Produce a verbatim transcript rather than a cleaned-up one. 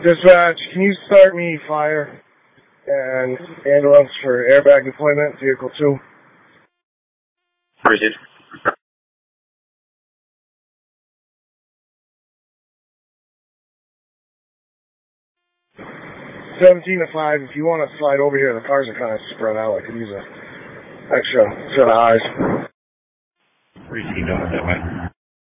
Dispatch, can you start me fire and ambulance for airbag deployment, vehicle two? Proceed. seventeen to five, if you want to slide over here, the cars are kind of spread out. I could use a extra set of eyes. Proceed, don't that way.